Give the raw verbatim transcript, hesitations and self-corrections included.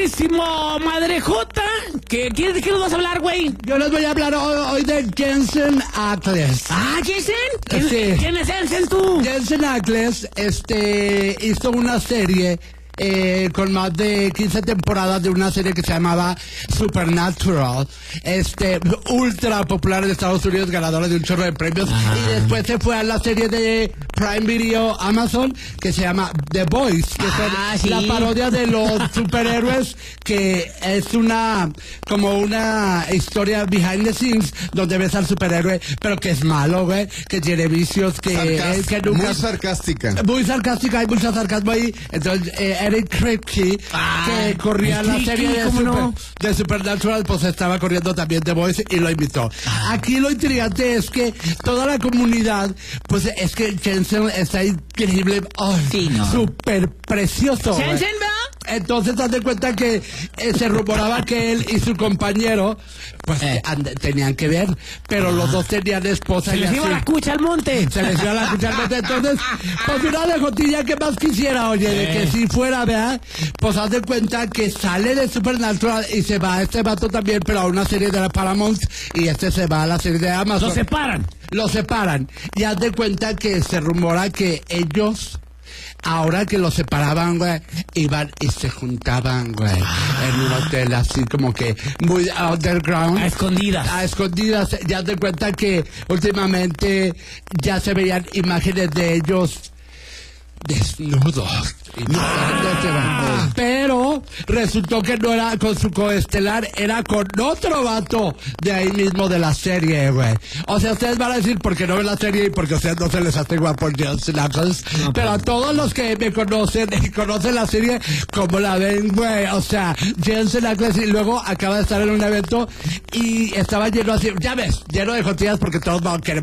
queridísimo Madre Jota. ¿Qué, qué, ¿De qué nos vas a hablar, güey? Yo les voy a hablar hoy, hoy de Jensen Ackles. Ah, Jensen. ¿Quién, Sí. ¿Quién es Jensen, tú? Jensen Ackles este, hizo una serie eh, con más de quince temporadas de una serie que se llamaba Supernatural, este, ultra popular en Estados Unidos, ganadora de un chorro de premios. Ah. Y después se fue a la serie de Prime Video Amazon que se llama The Boys, que Ah, son sí. la parodia de los superhéroes, que es una como una historia behind the scenes donde ves al superhéroe pero que es malo, güey, que tiene vicios, que, Sarcás- eh, que nunca muy sarcástica. muy sarcástica, hay mucho sarcasmo ahí. Entonces eh, Eric Kripke, Ah, que corría el la Kripke, serie de, ¿cómo super- no? de Supernatural, pues estaba corriendo también The Voice y lo invitó. Ah. Aquí lo intrigante es que toda la comunidad, pues es que Jensen está increíble, oh, Sí, no. súper precioso, güey. Jensen, ¿verdad? Entonces, haz de cuenta que eh, se rumoraba que él y su compañero, pues, Eh. and- tenían que ver, pero los dos tenían esposa Se y les iba así. la cucha al monte. Se les iba la cuchara. Entonces, pues una de Jotilla que más quisiera, oye, de que si fuera, ¿verdad? Pues haz de cuenta que sale de Supernatural y se va este vato también, pero a una serie de la Paramount, y este se va a la serie de Amazon. Los separan. Los separan. Y haz de cuenta que se rumora que ellos, ahora que los separaban, güey, iban y se juntaban, güey, en un hotel así como que muy underground. A escondidas. A escondidas. Ya te cuenta que últimamente ya se veían imágenes de ellos desnudos. Y besándose, güey. Pero resultó que no era con su coestelar, era con otro vato de ahí mismo de la serie, güey. O sea, ustedes van a decir porque no ven la serie y porque a ustedes no se les hace guapo Jensen Ackles. No, pero a todos los que me conocen y conocen la serie, como la ven, güey. O sea, Jensen Ackles, y luego acaba de estar en un evento y estaba lleno así, ya ves, lleno de jotillas porque todos van a querer